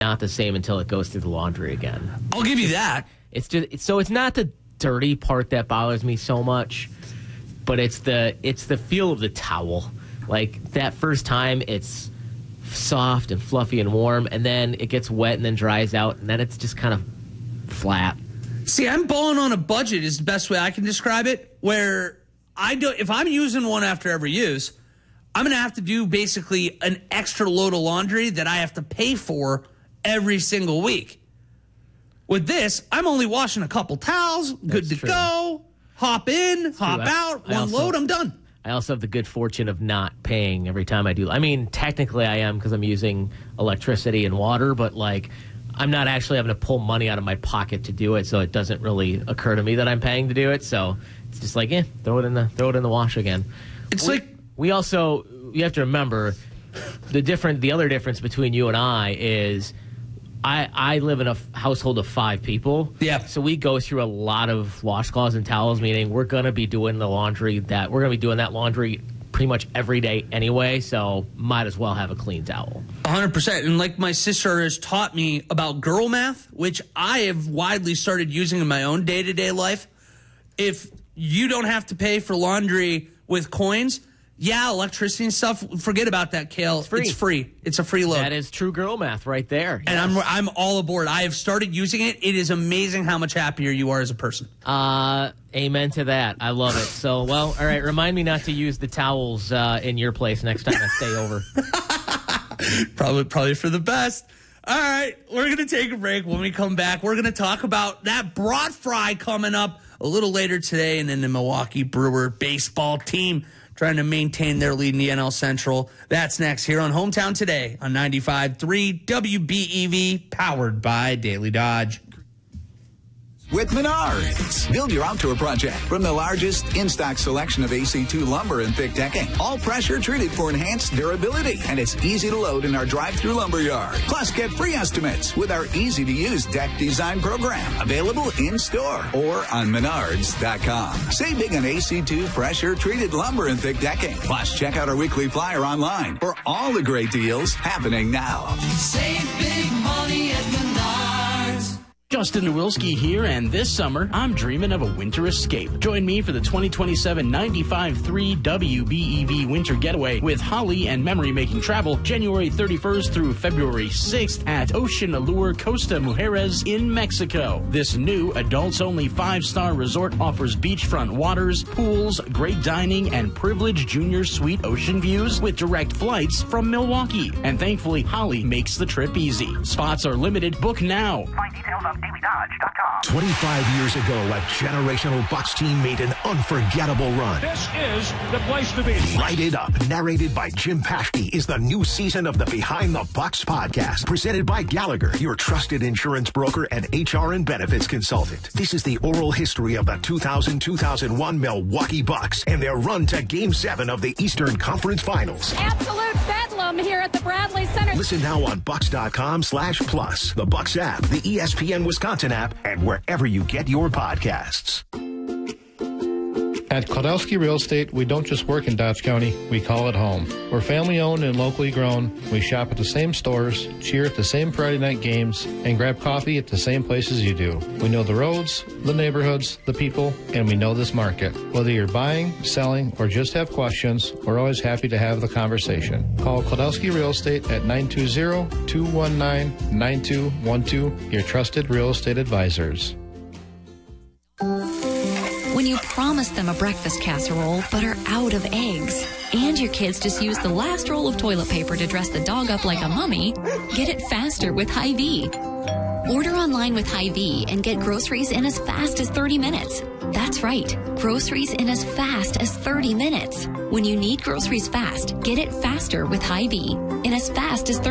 not the same until it goes through the laundry again. I'll give you that. It's not the dirty part that bothers me so much, but it's the feel of the towel. Like that first time, it's soft and fluffy and warm, and then it gets wet and then dries out, and then it's just kind of flat. See, I'm balling on a budget is the best way I can describe it, where if I'm using one after every use, I'm going to have to do basically an extra load of laundry that I have to pay for every single week. With this, I'm only washing a couple towels, good to go, hop in, hop out, one load, I'm done. I also have the good fortune of not paying every time I do. I mean, technically I am because I'm using electricity and water, but like I'm not actually having to pull money out of my pocket to do it, so it doesn't really occur to me that I'm paying to do it. So it's just like, throw it in the wash again. You have to remember the other difference between you and I is I live in a household of 5 people. Yeah. So we go through a lot of washcloths and towels, meaning we're going to be doing that laundry pretty much every day anyway, so might as well have a clean towel. 100%. And like my sister has taught me about girl math, which I have widely started using in my own day-to-day life. If you don't have to pay for laundry with coins, electricity and stuff, forget about that, Kale. It's free. It's a free load. That is true girl math right there. Yes. And I'm all aboard. I have started using it. It is amazing how much happier you are as a person. Amen to that. I love it. So, all right, remind me not to use the towels in your place next time I stay over. Probably for the best. All right, we're going to take a break. When we come back, we're going to talk about that brat fry coming up a little later today, and then the Milwaukee Brewer baseball team trying to maintain their lead in the NL Central. That's next here on Hometown Today on 95.3 WBEV, powered by Daily Dodge. With Menards. Build your outdoor project from the largest in-stock selection of AC2 lumber and thick decking. All pressure treated for enhanced durability. And it's easy to load in our drive-through lumber yard. Plus, get free estimates with our easy-to-use deck design program. Available in-store or on Menards.com. Save big on AC2 pressure treated lumber and thick decking. Plus, check out our weekly flyer online for all the great deals happening now. Save big money at Menards. Justin Nowilski here, and this summer, I'm dreaming of a winter escape. Join me for the 2027 95.3 WBEV Winter Getaway with Holly and Memory Making Travel, January 31st through February 6th at Ocean Allure Costa Mujeres in Mexico. This new adults-only 5-star resort offers beachfront waters, pools, great dining, and privileged junior suite ocean views with direct flights from Milwaukee. And thankfully, Holly makes the trip easy. Spots are limited. Book now. Find details on DailyDodge.com. 25 years ago, a generational Bucs team made an unforgettable run. This is the place to be. Light It Up, narrated by Jim Paschke, is the new season of the Behind the Bucs podcast, presented by Gallagher, your trusted insurance broker and HR and benefits consultant. This is the oral history of the 2000-2001 Milwaukee Bucks and their run to Game 7 of the Eastern Conference Finals. Absolute bedlam here at the Bradley Center. Listen now on Bucks.com/plus, the Bucks app, the ESPN Wisconsin app, and wherever you get your podcasts. At Kodowski Real Estate, we don't just work in Dodge County, we call it home. We're family-owned and locally grown. We shop at the same stores, cheer at the same Friday night games, and grab coffee at the same places you do. We know the roads, the neighborhoods, the people, and we know this market. Whether you're buying, selling, or just have questions, we're always happy to have the conversation. Call Kodowski Real Estate at 920-219-9212, your trusted real estate advisors. When you promise them a breakfast casserole but are out of eggs, and your kids just use the last roll of toilet paper to dress the dog up like a mummy, get it faster with Hy-Vee. Order online with Hy-Vee and get groceries in as fast as 30 minutes. That's right, groceries in as fast as 30 minutes. When you need groceries fast, get it faster with Hy-Vee in as fast as 30